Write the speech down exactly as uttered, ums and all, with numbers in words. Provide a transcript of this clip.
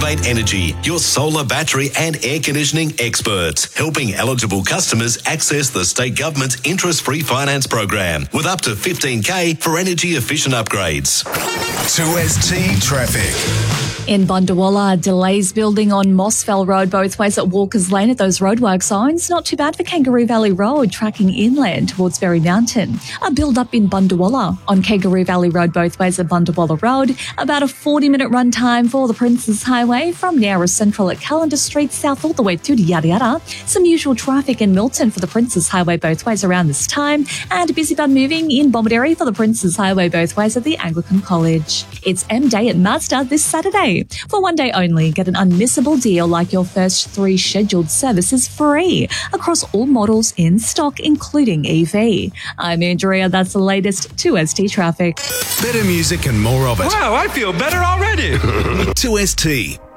Elevate Energy, your solar, battery and air conditioning experts, helping eligible customers access the state government's interest-free finance program with up to fifteen K for energy-efficient upgrades. two S T Traffic. In Bundawalla, delays building on Mossfell Road both ways at Walker's Lane at those roadwork signs. Not too bad for Kangaroo Valley Road, tracking inland towards Berry Mountain. A build-up in Bundawalla on Kangaroo Valley Road both ways at Bundawalla Road. About a forty-minute run time for the Princes Highway from Nowra Central at Calendar Street south all the way through to Yada Yada. Some usual traffic in Milton for the Princes Highway both ways around this time. And busy but moving in Bomaderry for the Princes Highway both ways at the Anglican College. It's M-Day at Mazda this Saturday. For one day only, get an unmissable deal like your first three scheduled services free across all models in stock, including E V. I'm Andrea. That's the latest two S T traffic. Better music and more of it. Wow, I feel better already. two S T.